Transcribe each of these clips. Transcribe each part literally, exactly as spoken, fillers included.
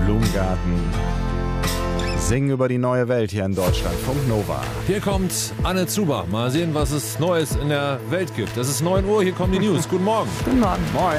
Blumengarten singen über die neue Welt hier in Deutschland. Funk Nova. Hier kommt Anne Zuber. Mal sehen, was es Neues in der Welt gibt. Es ist neun Uhr, hier kommen die News. Guten Morgen. Guten Morgen. Moin.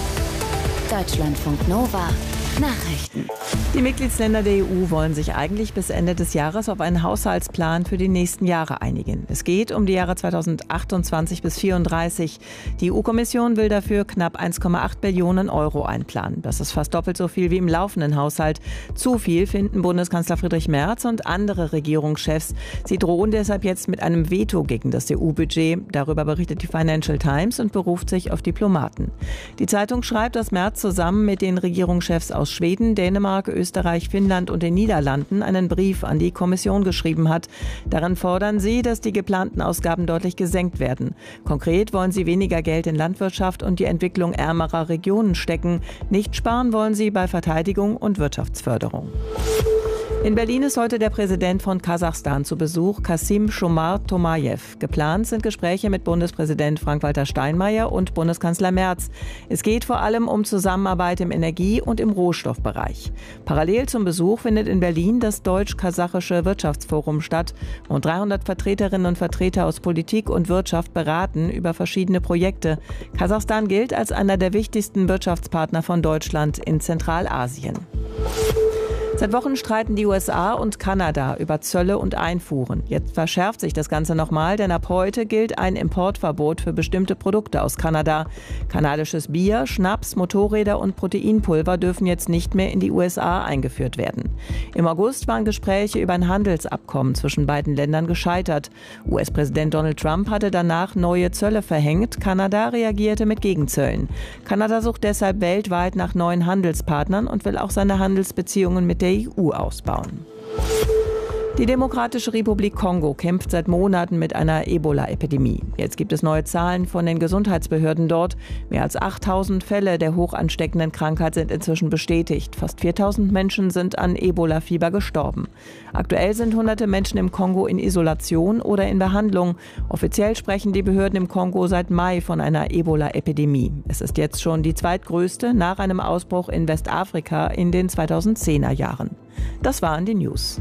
Deutschlandfunk Nova. Nachrichten. Die Mitgliedsländer der E U wollen sich eigentlich bis Ende des Jahres auf einen Haushaltsplan für die nächsten Jahre einigen. Es geht um die Jahre zweitausendachtundzwanzig bis zweitausendvierunddreißig. Die E U-Kommission will dafür knapp eins Komma acht Billionen Euro einplanen. Das ist fast doppelt so viel wie im laufenden Haushalt. Zu viel finden Bundeskanzler Friedrich Merz und andere Regierungschefs. Sie drohen deshalb jetzt mit einem Veto gegen das E U-Budget. Darüber berichtet die Financial Times und beruft sich auf Diplomaten. Die Zeitung schreibt, dass Merz zusammen mit den Regierungschefs aus Schweden, Dänemark, Österreich, Finnland und den Niederlanden einen Brief an die Kommission geschrieben hat. Darin fordern sie, dass die geplanten Ausgaben deutlich gesenkt werden. Konkret wollen sie weniger Geld in Landwirtschaft und die Entwicklung ärmerer Regionen stecken. Nicht sparen wollen sie bei Verteidigung und Wirtschaftsförderung. In Berlin ist heute der Präsident von Kasachstan zu Besuch, Kassym-Jomart Tomajew. Geplant sind Gespräche mit Bundespräsident Frank-Walter Steinmeier und Bundeskanzler Merz. Es geht vor allem um Zusammenarbeit im Energie- und im Rohstoffbereich. Parallel zum Besuch findet in Berlin das Deutsch-Kasachische Wirtschaftsforum statt. Rund dreihundert Vertreterinnen und Vertreter aus Politik und Wirtschaft beraten über verschiedene Projekte. Kasachstan gilt als einer der wichtigsten Wirtschaftspartner von Deutschland in Zentralasien. Seit Wochen streiten die U S A und Kanada über Zölle und Einfuhren. Jetzt verschärft sich das Ganze nochmal, denn ab heute gilt ein Importverbot für bestimmte Produkte aus Kanada. Kanadisches Bier, Schnaps, Motorräder und Proteinpulver dürfen jetzt nicht mehr in die U S A eingeführt werden. Im August waren Gespräche über ein Handelsabkommen zwischen beiden Ländern gescheitert. U S-Präsident Donald Trump hatte danach neue Zölle verhängt. Kanada reagierte mit Gegenzöllen. Kanada sucht deshalb weltweit nach neuen Handelspartnern und will auch seine Handelsbeziehungen mit der E U ausbauen. Die Demokratische Republik Kongo kämpft seit Monaten mit einer Ebola-Epidemie. Jetzt gibt es neue Zahlen von den Gesundheitsbehörden dort. Mehr als achttausend Fälle der hoch ansteckenden Krankheit sind inzwischen bestätigt. Fast viertausend Menschen sind an Ebola-Fieber gestorben. Aktuell sind hunderte Menschen im Kongo in Isolation oder in Behandlung. Offiziell sprechen die Behörden im Kongo seit Mai von einer Ebola-Epidemie. Es ist jetzt schon die zweitgrößte nach einem Ausbruch in Westafrika in den zweitausendzehner Jahren. Das waren die News.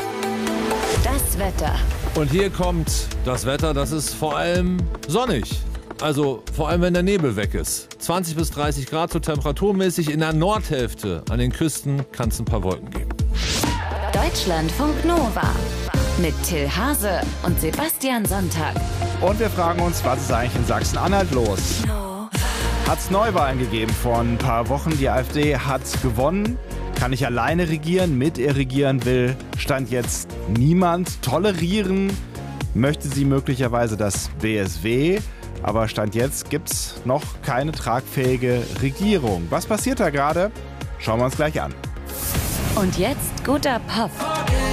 Das Wetter. Und hier kommt das Wetter, das ist vor allem sonnig. Also vor allem, wenn der Nebel weg ist. zwanzig bis dreißig Grad so temperaturmäßig. In der Nordhälfte an den Küsten kann es ein paar Wolken geben. Deutschlandfunk Nova. Mit Till Hase und Sebastian Sonntag. Und wir fragen uns, was ist eigentlich in Sachsen-Anhalt los? Hat es Neuwahlen gegeben vor ein paar Wochen? Die AfD hat gewonnen. Kann ich alleine regieren, mit ihr regieren will, stand jetzt niemand. Tolerieren möchte sie möglicherweise das B S W, aber stand jetzt gibt's noch keine tragfähige Regierung. Was passiert da gerade? Schauen wir uns gleich an. Und jetzt guter Pop.